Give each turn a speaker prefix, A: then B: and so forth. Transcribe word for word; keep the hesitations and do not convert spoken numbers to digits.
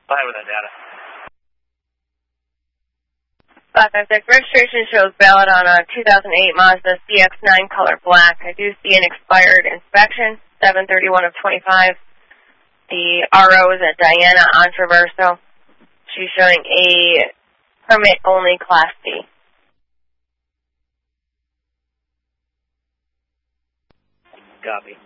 A: Fine with that data.
B: five five six, registration shows valid on a two thousand eight Mazda C X nine color black. I do see an expired inspection, seven thirty-one of twenty-five. The R O is at Diana Entreverso. She's showing a permit-only Class D.
A: Copy.